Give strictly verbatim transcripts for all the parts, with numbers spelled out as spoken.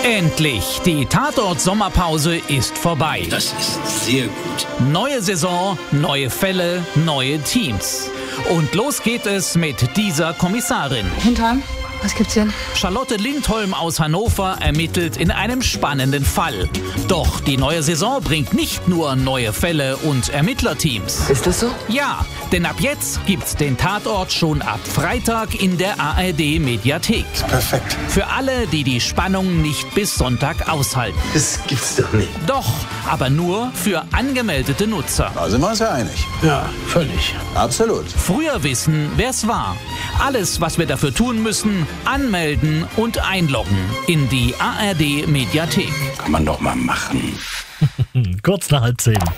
Endlich, die Tatort-Sommerpause ist vorbei. Das ist sehr gut. Neue Saison, neue Fälle, neue Teams. Und los geht es mit dieser Kommissarin. Hintern, was gibt's denn? Charlotte Lindholm aus Hannover ermittelt in einem spannenden Fall. Doch die neue Saison bringt nicht nur neue Fälle und Ermittlerteams. Ist das so? Ja, denn ab jetzt gibt's den Tatort schon ab Freitag in der A R D-Mediathek. Perfekt. Für alle, die die Spannung nicht bis Sonntag aushalten. Das gibt's doch nicht. Doch, aber nur für angemeldete Nutzer. Da sind wir uns ja einig. Ja, völlig. Absolut. Früher wissen, wer's war. Alles, was wir dafür tun müssen, anmelden und einloggen in die A R D-Mediathek. Kann man doch mal machen. Kurz nach halb zehn.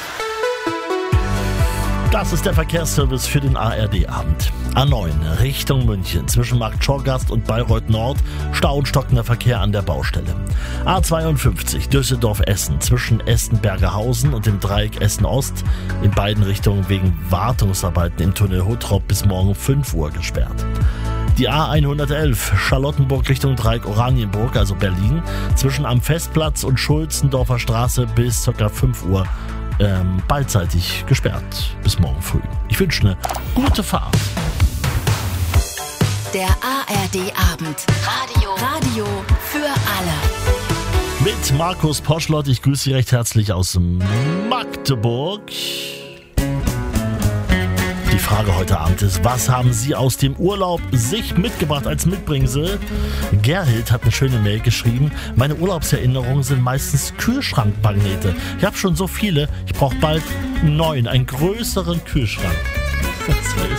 Das ist der Verkehrsservice für den A R D-Abend. A neun Richtung München zwischen Marktschorgast und Bayreuth Nord, Stau und stockender Verkehr an der Baustelle. A zweiundfünfzig Düsseldorf-Essen zwischen Essen-Bergerhausen und dem Dreieck Essen-Ost in beiden Richtungen wegen Wartungsarbeiten im Tunnel Hottrop bis morgen fünf Uhr gesperrt. Die A hundertelf Charlottenburg Richtung Dreieck Oranienburg, also Berlin, zwischen am Festplatz und Schulzendorfer Straße bis ca. fünf Uhr ähm, beidseitig gesperrt bis morgen früh. Ich wünsche eine gute Fahrt. Der A R D-Abend. Radio. Radio für alle. Mit Markus Poschlott. Ich grüße Sie recht herzlich aus Magdeburg. Die Frage heute Abend ist, was haben Sie aus dem Urlaub sich mitgebracht als Mitbringsel? Gerhild hat eine schöne Mail geschrieben. Meine Urlaubserinnerungen sind meistens Kühlschrankmagnete. Ich habe schon so viele, ich brauche bald einen neuen, einen größeren Kühlschrank. Das wäre